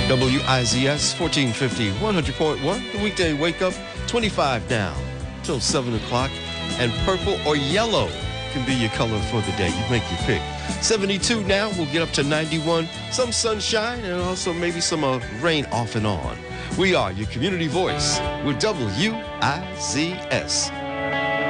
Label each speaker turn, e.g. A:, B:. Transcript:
A: WIZS 1450, 100.1. The weekday wake up, 25 down till 7 o'clock. And purple or yellow can be your color for the day. You make your pick. 72 now, we'll get up to 91. Some sunshine and also maybe some rain off and on. We are your community voice with WIZS.